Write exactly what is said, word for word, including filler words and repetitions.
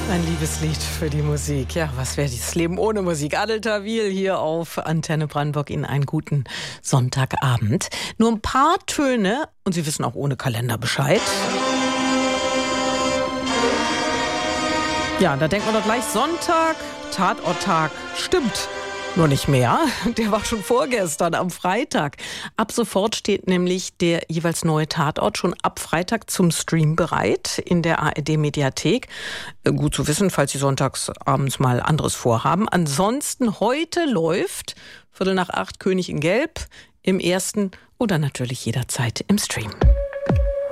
Ein Liebeslied für die Musik. Ja, was wäre dieses Leben ohne Musik? Adel Tawil hier auf Antenne Brandenburg. Ihnen einen guten Sonntagabend. Nur ein paar Töne und Sie wissen auch ohne Kalender Bescheid. Ja, da denkt man doch gleich Sonntag, Tatorttag. Stimmt. Nur nicht mehr. Der war schon vorgestern am Freitag. Ab sofort steht nämlich der jeweils neue Tatort schon ab Freitag zum Stream bereit in der A R D-Mediathek. Gut zu wissen, falls Sie sonntags abends mal anderes vorhaben. Ansonsten heute läuft Viertel nach acht König in Gelb im ersten oder natürlich jederzeit im Stream.